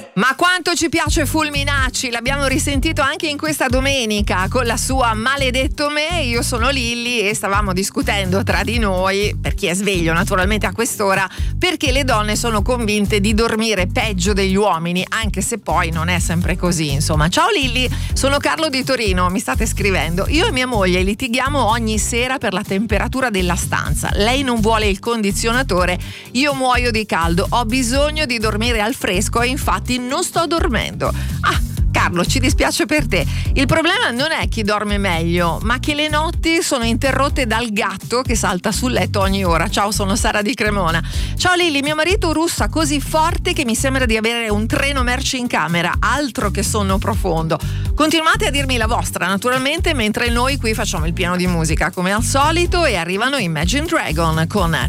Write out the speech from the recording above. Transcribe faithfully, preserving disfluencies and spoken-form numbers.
Ma quanto ci piace Fulminacci, l'abbiamo risentito anche in questa domenica con la sua Maledetto me. Io sono Lilli e stavamo discutendo tra di noi, per chi è sveglio naturalmente a quest'ora, perché le donne sono convinte di dormire peggio degli uomini, anche se poi non è sempre così, insomma. Ciao Lilli, sono Carlo di Torino, mi state scrivendo. Io e mia moglie litighiamo ogni sera per la temperatura della stanza. Lei non vuole il condizionatore, io muoio di caldo, ho bisogno di dormire al fresco e infatti non sto dormendo. Ah, Carlo, ci dispiace per te. Il problema non è chi dorme meglio, ma che le notti sono interrotte dal gatto che salta sul letto ogni ora. Ciao, sono Sara di Cremona. Ciao Lili, mio marito russa così forte che mi sembra di avere un treno merci in camera, altro che sonno profondo. Continuate a dirmi la vostra, naturalmente, mentre noi qui facciamo il piano di musica come al solito e arrivano Imagine Dragon con